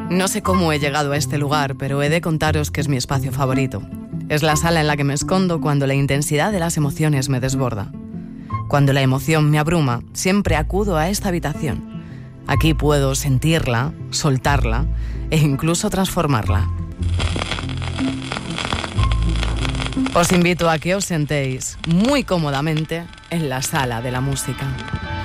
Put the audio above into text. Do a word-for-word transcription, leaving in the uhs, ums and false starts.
No sé cómo he llegado a este lugar, pero he de contaros que es mi espacio favorito. Es la sala en la que me escondo cuando la intensidad de las emociones me desborda. Cuando la emoción me abruma, siempre acudo a esta habitación. Aquí puedo sentirla, soltarla e incluso transformarla. Os invito a que os sentéis muy cómodamente en la sala de la música.